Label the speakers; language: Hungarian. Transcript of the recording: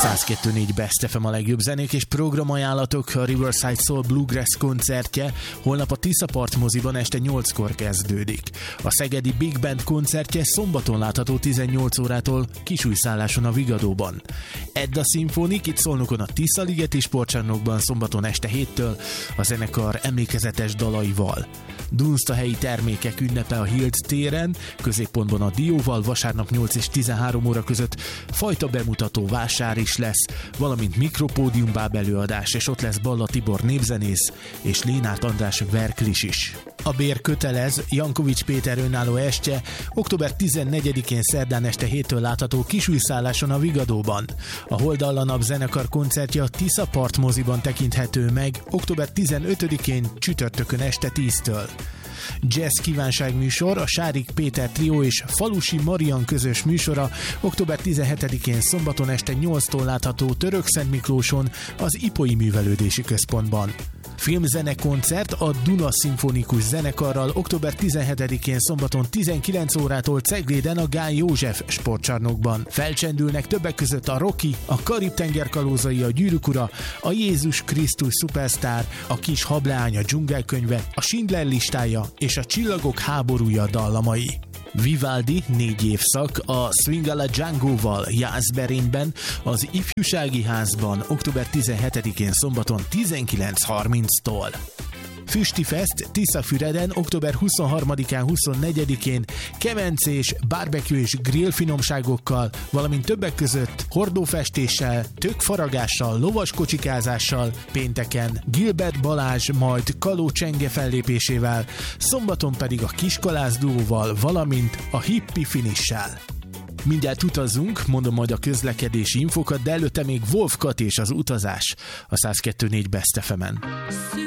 Speaker 1: 102.4 Best FM a legjobb zenék és programajánlatok. A Riverside Soul Bluegrass koncertje holnap a Tiszapart moziban este 8-kor kezdődik. A szegedi Big Band koncertje szombaton látható 18 órától Kisújszálláson a Vigadóban. Edda Szimfonik itt Szolnokon a Tiszaligeti sportcsarnokban szombaton este 7-től a zenekar emlékezetes dalaival. Dunsztahelyi termékek ünnepe a Hilt téren, középpontban a Dióval vasárnap 8 és 13 óra között fajta bemutató vásár is lesz, valamint mikropódiumbáb előadás, és ott lesz Balla Tibor népzenész és Lénárt András verklis is. A bér kötelez, Jankovics Péter önálló estje október 14-én szerdán este 7-től látható Kisújszálláson a Vigadóban. A Holdallanap zenekar koncertje a Tiszapart moziban tekinthető meg október 15-én csütörtökön este 10-től. Jazz kívánságműsor, a Sárik Péter trió és Falusi Marian közös műsora október 17-én szombaton este 8-tól látható Törökszentmiklóson az Ipoi Művelődési Központban. Filmzenekoncert a Duna Szimfonikus Zenekarral október 17-én szombaton 19 órától Cegléden a Gál József sportcsarnokban. Felcsendülnek többek között a Rocky, a Karib-tenger kalózai, a Gyűrűk ura, a Jézus Krisztus Superstar, a Kis hableány, a Dzsungelkönyve, a Schindler listája és a Csillagok háborúja dallamai. Vivaldi 4 évszak a Swing alla Django-val Jászberényben, az Ifjúsági Házban október 17-én szombaton 19:30-tól. Füstifest Tiszafüreden október 23-án, 24-én kemencés, barbecue és grill finomságokkal, valamint többek között hordófestéssel, tökfaragással, lovaskocsikázással, pénteken Gilbert Balázs, majd Kaló Csenge fellépésével, szombaton pedig a Kiskalász duóval, valamint a Hippi finissel. Mindjárt utazzunk, mondom majd a közlekedési infokat, de előtte még Wolf Kat és az utazás a 102.4 Best FM-en.